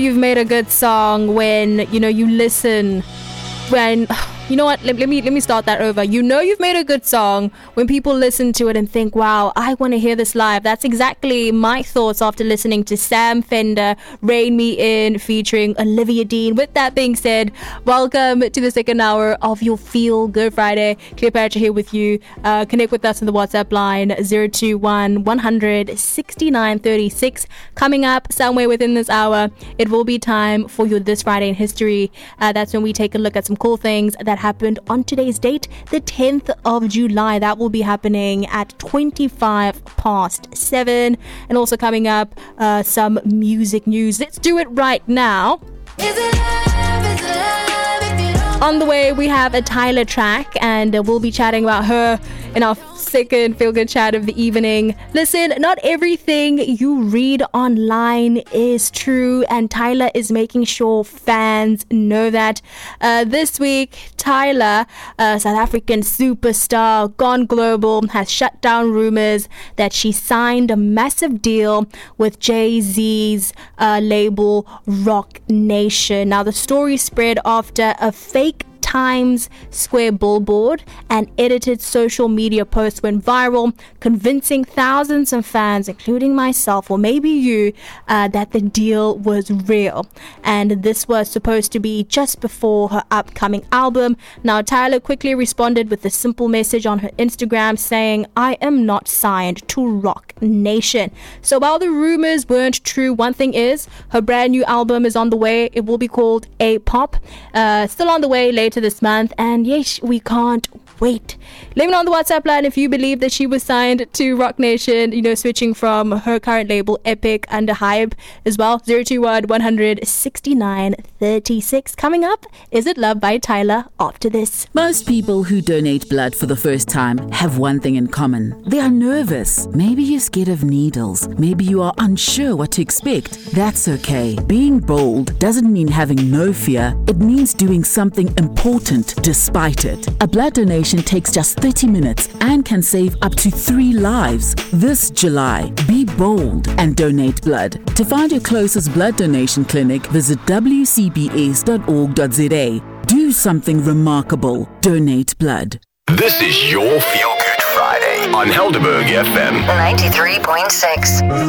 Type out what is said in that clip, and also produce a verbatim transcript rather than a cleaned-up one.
You've made a good song when, you know, you listen, when, you know what, let, let me let me start that over. You know you've made a good song when people listen to it and think, wow, I want to hear this live. That's exactly my thoughts after listening to Sam Fender, Rain Me In, featuring Olivia Dean. With that being said, welcome to the second hour of your Feel Good Friday. Cleopatra here with you. Uh, connect with us on the WhatsApp line zero two one, one hundred, sixty-nine thirty-six. Coming up somewhere within this hour, it will be time for your This Friday in History. Uh, that's when we take a look at some cool things that happened on today's date, the tenth of July. That will be happening at twenty-five past seven. And also coming up, uh, some music news. Let's do it right now. Is it love? Is it love if you don't... On the way, we have a Tyla track, and uh, we'll be chatting about her in our second Feel Good Chat of the evening. Listen, not everything you read online is true, and Tyla is making sure fans know that. Uh, this week, Tyla, uh, South African superstar, gone global, has shut down rumors that she signed a massive deal with Jay-Z's uh, label Rock Nation. Now, the story spread after a fake Times Square billboard and edited social media posts went viral, convincing thousands of fans, including myself or maybe you, uh, that the deal was real. And this was supposed to be just before her upcoming album. Now, Tyla quickly responded with a simple message on her Instagram saying, "I am not signed to Rock Nation." So while the rumors weren't true, one thing is, her brand new album is on the way. It will be called A-Pop. Uh, still on the way later this month, and yes, we can't wait. Let me know on the WhatsApp line if you believe that she was signed to Rock Nation, you know, switching from her current label Epic under Hype as well. zero two one, one hundred, sixty-nine thirty-six. Coming up, Is It Love by Tyla after this. Most people who donate blood for the first time have one thing in common. They are nervous. Maybe you're scared of needles. Maybe you are unsure what to expect. That's okay. Being bold doesn't mean having no fear. It means doing something important despite it. A blood donation takes just thirty minutes and can save up to three lives. This July, be bold and donate blood. To find your closest blood donation clinic, visit w c b s dot org dot z a. Do something remarkable. Donate blood. This is your Feel Good Friday on Helderberg F M ninety-three point six.